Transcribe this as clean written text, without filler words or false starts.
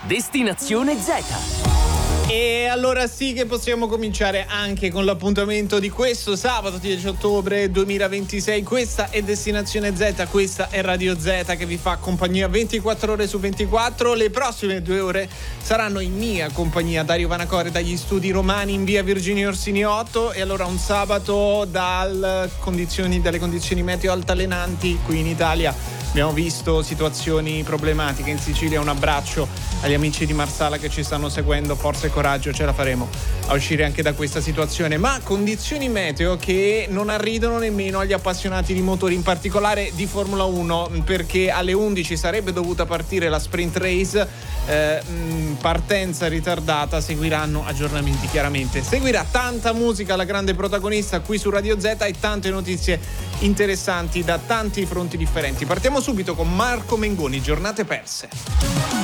Destinazione Z. E allora sì che possiamo cominciare anche con l'appuntamento di questo sabato 10 ottobre 2026. Questa è Destinazione Z, questa è Radio Z che vi fa compagnia 24 ore su 24. Le prossime 2 ore saranno in mia compagnia, Dario Vanacore dagli studi romani in via Virginio Orsini 8. E allora un sabato dalle condizioni meteo altalenanti qui in Italia. Abbiamo visto situazioni problematiche in Sicilia. Un abbraccio agli amici di Marsala che ci stanno seguendo. Forza e coraggio, ce la faremo a uscire anche da questa situazione. Ma condizioni meteo che non arridono nemmeno agli appassionati di motori, in particolare di Formula 1, perché alle 11 sarebbe dovuta partire la sprint race. Partenza ritardata, seguiranno aggiornamenti chiaramente. Seguirà tanta musica, la grande protagonista qui su Radio Z, e tante notizie interessanti da tanti fronti differenti. Partiamo subito con Marco Mengoni, Giornate perse.